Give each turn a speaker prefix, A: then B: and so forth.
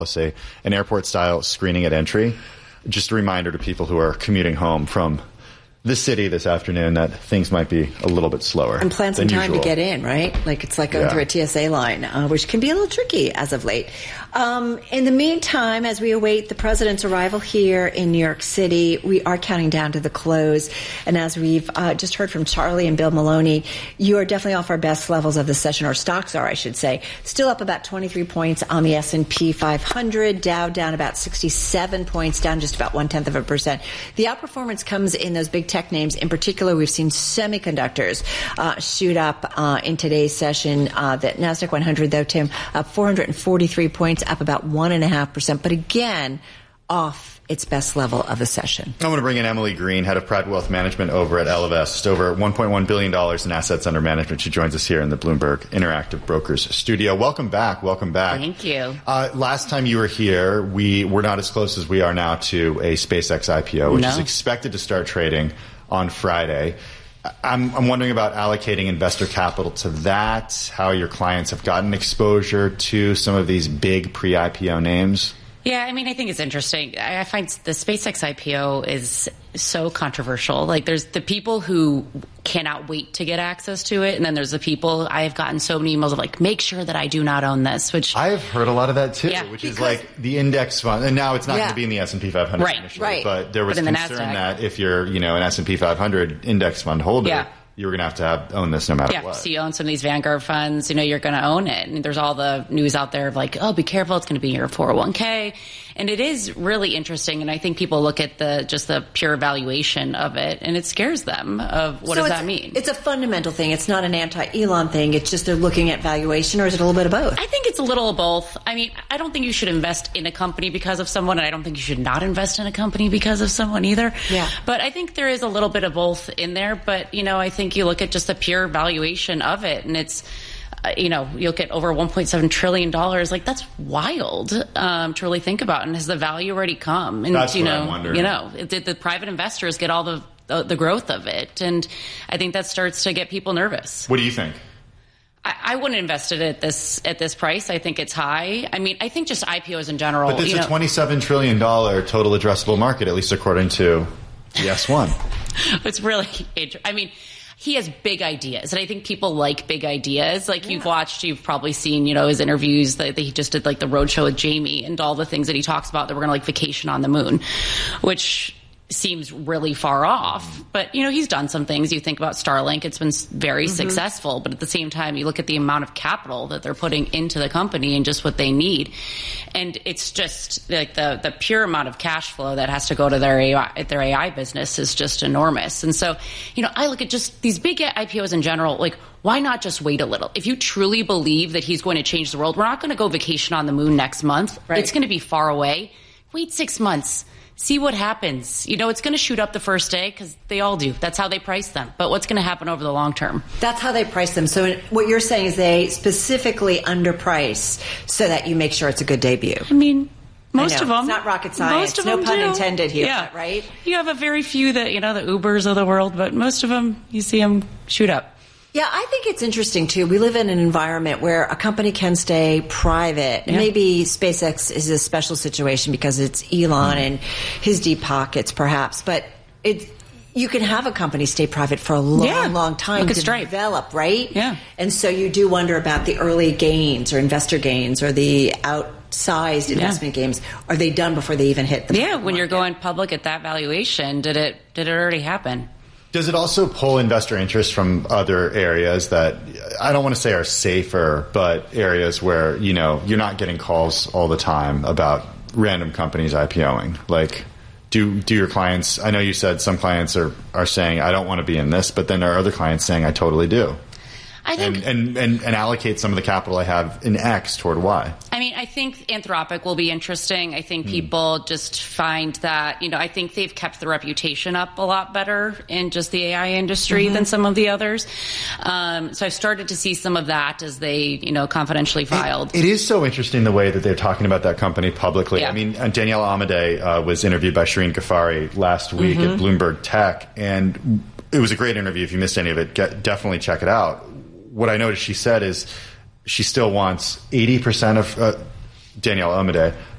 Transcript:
A: say an airport-style screening at entry. Just a reminder to people who are commuting home from the city this afternoon that things might be a little bit slower.
B: And plan some time to get in, right? Like it's like going through a TSA line, which can be a little tricky as of late. In the meantime, as we await the president's arrival here in New York City, we are counting down to the close. And as we've just heard from Charlie and Bill Maloney, you are definitely off our best levels of the session, or stocks are, I should say. Still up about 23 points on the S&P 500, Dow down about 67 points, down just about 0.1%. The outperformance comes in those big tech names. In particular, we've seen semiconductors shoot up in today's session. The NASDAQ 100, though, Tim, up 443 points, up about 1.5%. But again, off its best level of the session.
A: I want to bring in Emily Green, head of private wealth management over at Ellevest, over $1.1 billion in assets under management. She joins us here in the Bloomberg Interactive Brokers studio. Welcome back. Welcome back.
C: Thank you.
A: Last time you were here, we were not as close as we are now to a SpaceX IPO, which is expected to start trading on Friday. I'm wondering about allocating investor capital to that, how your clients have gotten exposure to some of these big pre-IPO names.
C: Yeah, I mean, I think it's interesting. I find the SpaceX IPO is so controversial. Like, there's the people who cannot wait to get access to it, and then there's the people, I have gotten so many emails of like, make sure that I do not own this, which
A: I have heard a lot of that too, which is like the index fund, and now it's not going to be in the S&P 500 initially, but there was concern that if you're, an S&P 500 index fund holder, you were going to have own this no matter what.
C: So you own some of these Vanguard funds, you're going to own it. And there's all the news out there of like, oh, be careful, it's going to be your 401k. And it is really interesting. And I think people look at just the pure valuation of it, and it scares them of what does that mean?
B: It's a fundamental thing. It's not an anti-Elon thing. It's just they're looking at valuation, or is it a little bit of both?
C: I think it's a little of both. I mean, I don't think you should invest in a company because of someone, and I don't think you should not invest in a company because of someone either. Yeah. But I think there is a little bit of both in there. But, I think you look at just the pure valuation of it, and it's, you'll get over $1.7 trillion. Like, that's wild to really think about. And has the value already come? And,
A: that's what I'm wondering.
C: Did the private investors get all the growth of it? And I think that starts to get people nervous.
A: What do you think?
C: I wouldn't invest it at this price. I think it's high. I mean, I think just IPOs in general.
A: But it's a $27 trillion total addressable market, at least according to the S1.
C: It's really, I mean, he has big ideas, and I think people like big ideas. Like you've probably seen, his interviews that he just did, like the roadshow with Jamie, and all the things that he talks about that we're going to vacation on the moon, which seems really far off. But, he's done some things. You think about Starlink, it's been very successful. But at the same time, you look at the amount of capital that they're putting into the company and just what they need. And it's just like the pure amount of cash flow that has to go to their AI business is just enormous. And so, I look at just these big IPOs in general, like, why not just wait a little? If you truly believe that he's going to change the world, we're not going to go vacation on the moon next month. Right. It's going to be far away. Wait 6 months. See what happens. It's going to shoot up the first day because they all do. That's how they price them. But what's going to happen over the long term?
B: That's how they price them. So what you're saying is they specifically underprice so that you make sure it's a good debut.
C: I mean, most of them.
B: It's not rocket science. No pun intended here, right?
C: You have a very few that, the Ubers of the world, but most of them, you see them shoot up.
B: Yeah, I think it's interesting, too. We live in an environment where a company can stay private. Yeah. Maybe SpaceX is a special situation because it's Elon and his deep pockets, perhaps. But you can have a company stay private for a long time to develop, right?
C: Yeah.
B: And so you do wonder about the early gains or investor gains or the outsized investment gains. Are they done before they even hit the
C: market? When you're going public at that valuation, did it already happen?
A: Does it also pull investor interest from other areas that I don't want to say are safer, but areas where, you're not getting calls all the time about random companies IPOing? Like, do your clients, I know you said some clients are saying, I don't want to be in this, but then there are other clients saying, I totally do.
C: I think,
A: and allocate some of the capital I have in X toward Y.
C: I mean, I think Anthropic will be interesting. I think people just find that, I think they've kept the reputation up a lot better in just the AI industry than some of the others. So I've started to see some of that as they, confidentially filed.
A: It is so interesting the way that they're talking about that company publicly. Yeah. I mean, Danielle Amadei was interviewed by Shireen Ghaffari last week at Bloomberg Tech, and it was a great interview. If you missed any of it, definitely check it out. What I noticed she said is she still wants 80% of Danielle Amadei